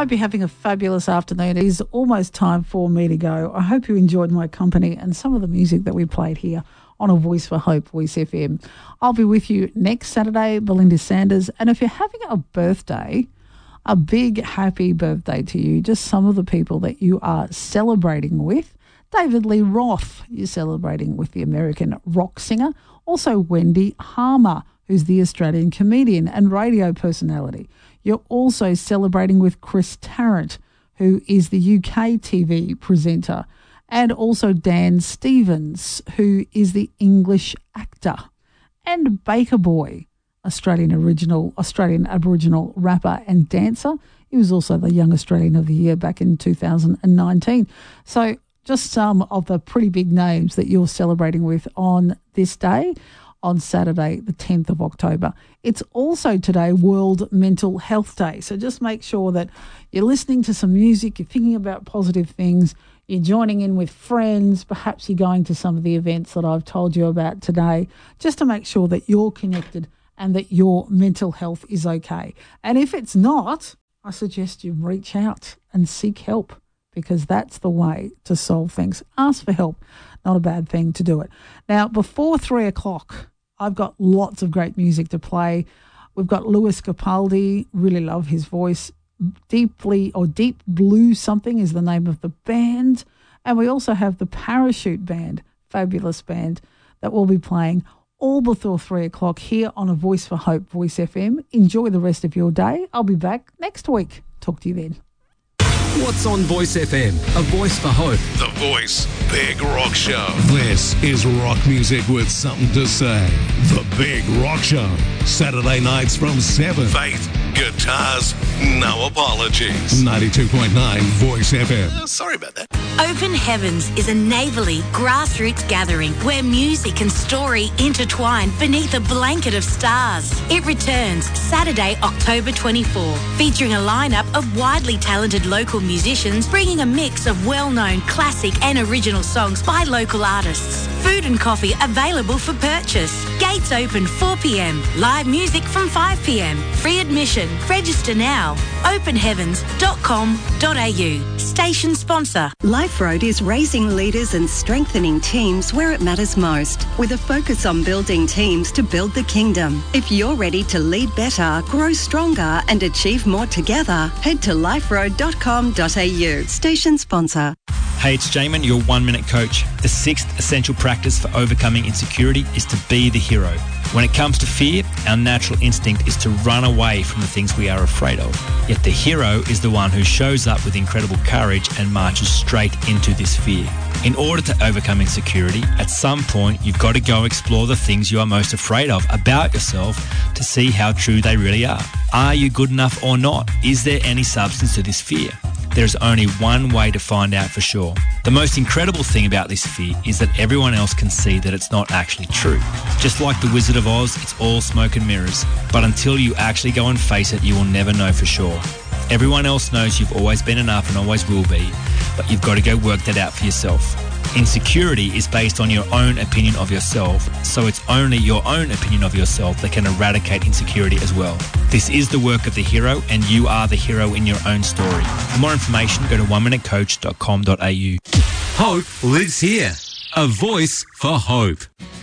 Hope you're having a fabulous afternoon. It is almost time for me to go. I hope you enjoyed my company and some of the music that we played here on A Voice for Hope, Voice FM. I'll be with you next Saturday, Belinda Sanders. And if you're having a birthday, a big happy birthday to you, just some of the people that you are celebrating with. David Lee Roth, you're celebrating with the American rock singer. Also Wendy Harmer, who's the Australian comedian and radio personality. You're also celebrating with Chris Tarrant, who is the UK TV presenter, and also Dan Stevens, who is the English actor, and Baker Boy, Australian Aboriginal rapper and dancer. He was also the Young Australian of the Year back in 2019. So just some of the pretty big names that you're celebrating with on this day, on Saturday, the 10th of October. It's also today World Mental Health Day. So just make sure that you're listening to some music, you're thinking about positive things, you're joining in with friends, perhaps you're going to some of the events that I've told you about today, just to make sure that you're connected and that your mental health is okay. And if it's not, I suggest you reach out and seek help, because that's the way to solve things. Ask for help, not a bad thing to do it. Now, before 3 o'clock, I've got lots of great music to play. We've got Lewis Capaldi, really love his voice. Deep Blue something is the name of the band. And we also have the Parachute Band, fabulous band, that will be playing all before 3 o'clock here on A Voice for Hope, Voice FM. Enjoy the rest of your day. I'll be back next week. Talk to you then. What's on Voice FM? A voice for hope. The Voice Big Rock Show. This is rock music with something to say. The Big Rock Show. Saturday nights from 7. Faith, guitars, no apologies. 92.9 Voice FM. Sorry about that. Open Heavens is a neighbourly grassroots gathering where music and story intertwine beneath a blanket of stars. It returns Saturday, October 24, featuring a lineup of widely talented local musicians bringing a mix of well-known classic and original songs by local artists. Food and coffee available for purchase. Gates open 4 p.m. Live music from 5 p.m. Free admission. Register now. openheavens.com.au. Station sponsor. Life Road is raising leaders and strengthening teams where it matters most, with a focus on building teams to build the kingdom. If you're ready to lead better, grow stronger and achieve more together, head to liferoad.com.au. Station sponsor. Hey, it's Jamin, your 1-minute coach. The 6th essential practice for overcoming insecurity is to be the hero. When it comes to fear, our natural instinct is to run away from the things we are afraid of. Yet the hero is the one who shows up with incredible courage and marches straight into this fear. In order to overcome insecurity, at some point you've got to go explore the things you are most afraid of about yourself to see how true they really are. Are you good enough or not? Is there any substance to this fear? There's only one way to find out for sure. The most incredible thing about this fear is that everyone else can see that it's not actually true. Just like the Wizard of Oz, it's all smoke and mirrors. But until you actually go and face it, you will never know for sure. Everyone else knows you've always been enough and always will be, but you've got to go work that out for yourself. Insecurity is based on your own opinion of yourself, so it's only your own opinion of yourself that can eradicate insecurity as well. This is the work of the hero, and you are the hero in your own story. For more information, go to oneminutecoach.com.au. Hope lives here. A voice for hope.